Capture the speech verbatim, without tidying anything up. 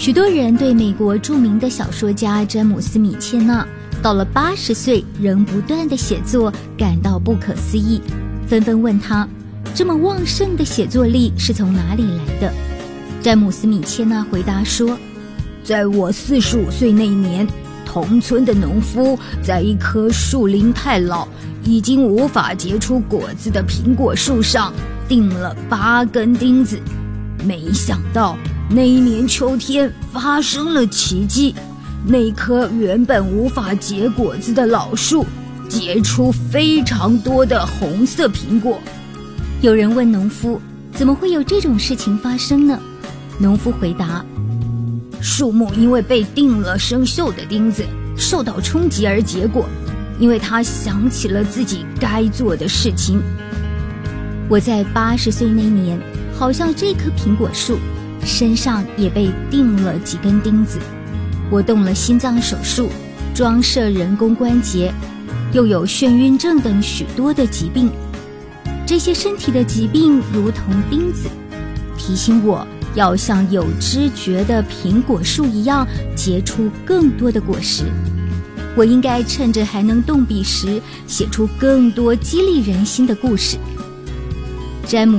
许多人对美国著名的小说家詹姆斯·米切纳到了八十岁仍不断的写作感到不可思议，纷纷问他这么旺盛的写作力是从哪里来的。詹姆斯·米切纳回答说，在我四十五岁那年，同村的农夫在一棵树龄太老已经无法结出果子的苹果树上钉了八根钉子。没想到那一年秋天发生了奇迹，那棵原本无法结果子的老树结出非常多的红色苹果。有人问农夫，怎么会有这种事情发生呢？农夫回答，树木因为被钉了生锈的钉子，受到冲击而结果，因为他想起了自己该做的事情。我在八十岁那年，好像这棵苹果树身上也被钉了几根钉子。我动了心脏手术，装设人工关节，又有眩晕症等许多的疾病。这些身体的疾病如同钉子，提醒我要像有知觉的苹果树一样结出更多的果实。我应该趁着还能动笔时写出更多激励人心的故事。詹姆